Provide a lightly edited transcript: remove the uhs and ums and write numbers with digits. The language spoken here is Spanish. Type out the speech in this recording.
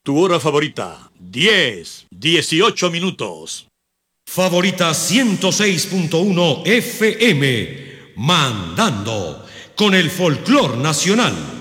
Tu hora favorita, 10, 18 minutos. Favorita 106.1 FM, mandando con el folclor nacional.